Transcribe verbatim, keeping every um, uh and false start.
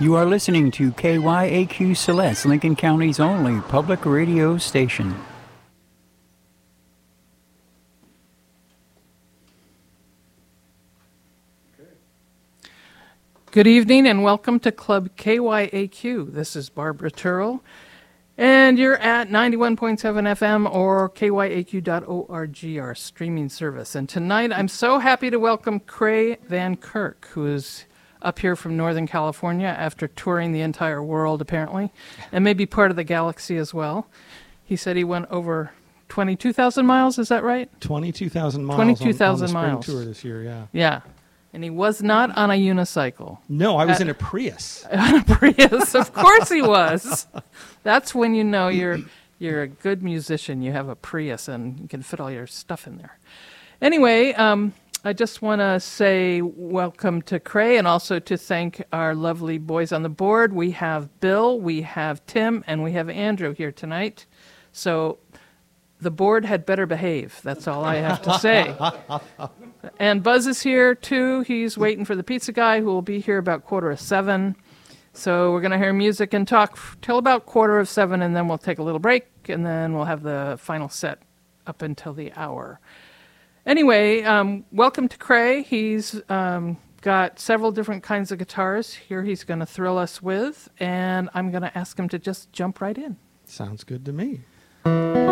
You are listening to K Y A Q Celeste, Lincoln County's only public radio station. Good evening and welcome to Club K Y A Q. This is Barbara Turrell, and you're at ninety-one point seven F M or K Y A Q dot org, our streaming service. And tonight I'm so happy to welcome Cray Van Kirk, who is up here from Northern California after touring the entire world, apparently, and maybe part of the galaxy as well. He said he went over twenty-two thousand miles, is that right? twenty-two thousand miles twenty-two thousand on, on the miles. spring tour this year, yeah. Yeah. And he was not on a unicycle. No, I was At, in a Prius. On a Prius, of course he was. That's when you know you're you're a good musician. You have a Prius and you can fit all your stuff in there. Anyway, um, I just want to say welcome to Cray and also to thank our lovely boys on the board. We have Bill, we have Tim, and we have Andrew here tonight. So the board had better behave. That's all I have to say. And Buzz is here, too. He's waiting for the pizza guy, who will be here about quarter of seven. So we're going to hear music and talk till about quarter of seven, and then we'll take a little break, and then we'll have the final set up until the hour. Anyway, um, welcome to Cray. He's um, got several different kinds of guitars here he's going to thrill us with, and I'm going to ask him to just jump right in. Sounds good to me.